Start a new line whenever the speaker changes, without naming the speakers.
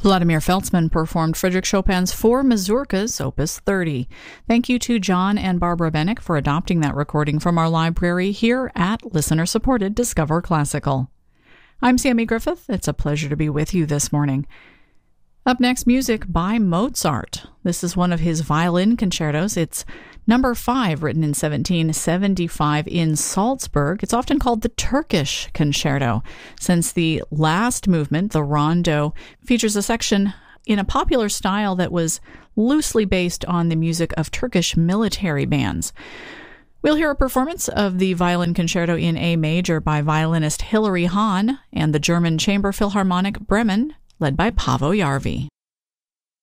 Vladimir Feltzman performed Frédéric Chopin's Four Mazurkas, Opus 30. Thank you to John and Barbara Bennick for adopting that recording from our library here at listener-supported Discover Classical. I'm Sammy Griffith. It's a pleasure to be with you this morning. Up next, music by Mozart. This is one of his violin concertos. It's number 5, written in 1775 in Salzburg. It's often called the Turkish Concerto, since the last movement, the rondo, features a section in a popular style that was loosely based on the music of Turkish military bands. We'll hear a performance of the violin concerto in A major by violinist Hilary Hahn and the German Chamber Philharmonic Bremen, led by Paavo Järvi.